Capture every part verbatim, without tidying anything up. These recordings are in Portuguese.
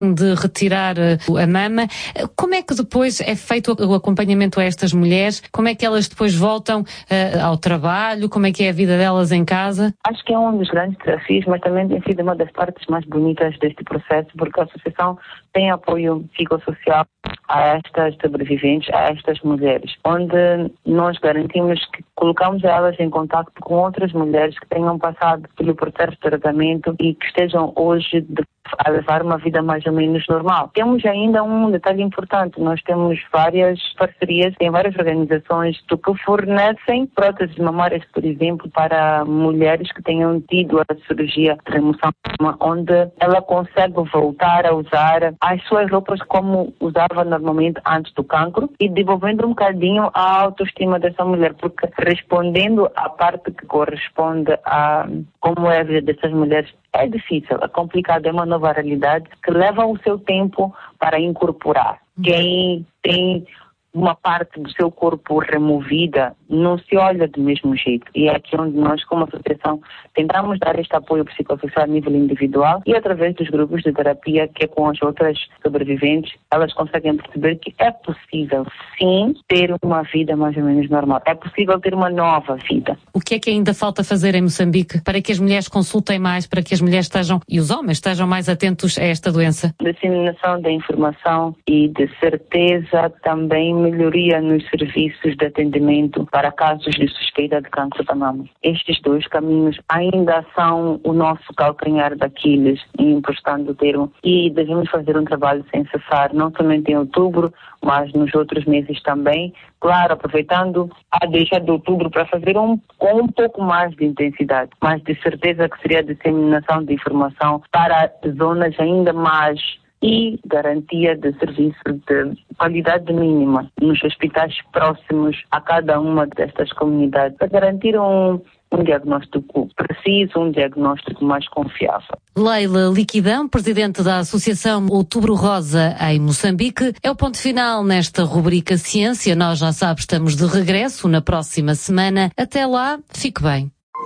de retirar a mama. Como é que depois é feito o acompanhamento a estas mulheres? Como é que elas depois voltam uh, ao trabalho? Como é que é a vida delas em casa? Acho que é um dos grandes desafios, mas também tem sido uma das partes mais bonitas deste processo, porque a associação tem apoio psicossocial a estas sobreviventes, a estas mulheres, onde nós garantimos que colocamos elas em contato com outras mulheres que tenham passado pelo processo de tratamento e que estejam hoje de a levar uma vida mais ou menos normal. Temos ainda um detalhe importante, nós temos várias parcerias, tem várias organizações que fornecem próteses mamárias, por exemplo, para mulheres que tenham tido a cirurgia de remoção, onde ela consegue voltar a usar as suas roupas como usava normalmente antes do cancro e desenvolvendo um bocadinho a autoestima dessa mulher, porque respondendo à parte que corresponde a como é a vida dessas mulheres, é difícil, é complicado, é uma nova realidade que leva o seu tempo para incorporar. Quem tem uma parte do seu corpo removida não se olha do mesmo jeito. E é aqui onde nós, como associação, tentamos dar este apoio psicossocial a nível individual e através dos grupos de terapia, que é com as outras sobreviventes, elas conseguem perceber que é possível, sim, ter uma vida mais ou menos normal. É possível ter uma nova vida. O que é que ainda falta fazer em Moçambique para que as mulheres consultem mais, para que as mulheres estejam, e os homens estejam mais atentos a esta doença? Disseminação da informação e de certeza também melhoria nos serviços de atendimento para casos de suspeita de câncer da mama. Estes dois caminhos ainda são o nosso calcanhar daqueles, emprestando o termo, e devemos fazer um trabalho sem cessar, não somente em outubro, mas nos outros meses também, claro, aproveitando a deixa de outubro para fazer um, com um pouco mais de intensidade, mas de certeza que seria a disseminação de informação para zonas ainda mais e garantia de serviço de qualidade mínima nos hospitais próximos a cada uma destas comunidades, para garantir um, um diagnóstico preciso, um diagnóstico mais confiável. Leila Liquidão, presidente da Associação Outubro Rosa em Moçambique, é o ponto final nesta rubrica Ciência. Nós, já sabes, estamos de regresso na próxima semana. Até lá, fique bem.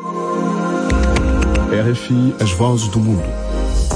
R F I, as vozes do mundo.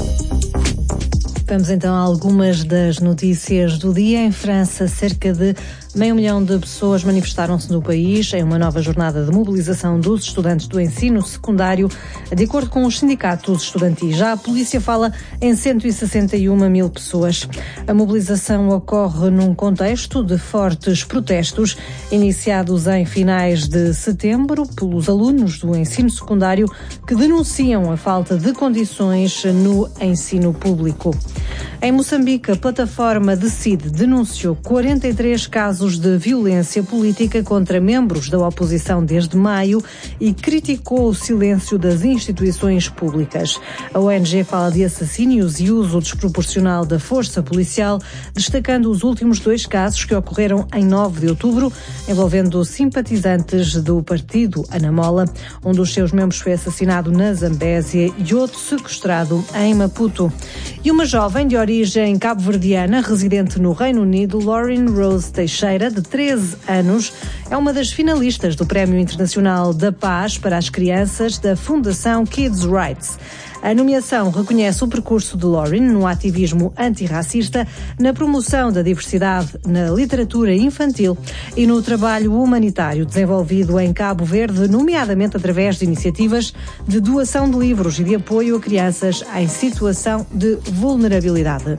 Vamos então a algumas das notícias do dia. Em França, cerca de meio milhão de pessoas manifestaram-se no país em uma nova jornada de mobilização dos estudantes do ensino secundário, de acordo com os sindicatos estudantis. Já a polícia fala em cento e sessenta e uma mil pessoas. A mobilização ocorre num contexto de fortes protestos, iniciados em finais de setembro pelos alunos do ensino secundário que denunciam a falta de condições no ensino público. Em Moçambique, a plataforma Decide denunciou quarenta e três casos de violência política contra membros da oposição desde maio e criticou o silêncio das instituições públicas. A O N G fala de assassínios e uso desproporcional da força policial, destacando os últimos dois casos que ocorreram em nove de outubro, envolvendo simpatizantes do partido Anamola. Um dos seus membros foi assassinado na Zambésia e outro sequestrado em Maputo. E uma jovem de origem cabo-verdiana, residente no Reino Unido, Lauren Rose Teixeira, de treze anos, é uma das finalistas do Prémio Internacional da Paz para as Crianças da Fundação Kids Rights. A nomeação reconhece o percurso de Lauren no ativismo antirracista, na promoção da diversidade na literatura infantil e no trabalho humanitário desenvolvido em Cabo Verde, nomeadamente através de iniciativas de doação de livros e de apoio a crianças em situação de vulnerabilidade.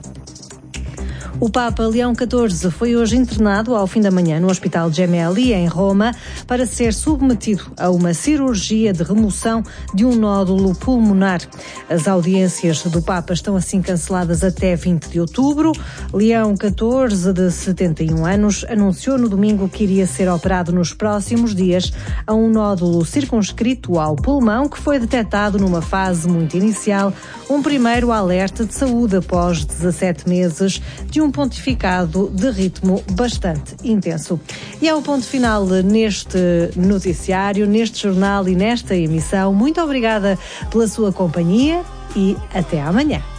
O Papa Leão catorze foi hoje internado ao fim da manhã no Hospital Gemelli, em Roma, para ser submetido a uma cirurgia de remoção de um nódulo pulmonar. As audiências do Papa estão assim canceladas até vinte de outubro. Leão catorze, de setenta e um anos, anunciou no domingo que iria ser operado nos próximos dias a um nódulo circunscrito ao pulmão que foi detectado numa fase muito inicial, um primeiro alerta de saúde após dezassete meses de um pontificado de ritmo bastante intenso. E é o ponto final neste noticiário, neste jornal e nesta emissão. Muito obrigada pela sua companhia e até amanhã.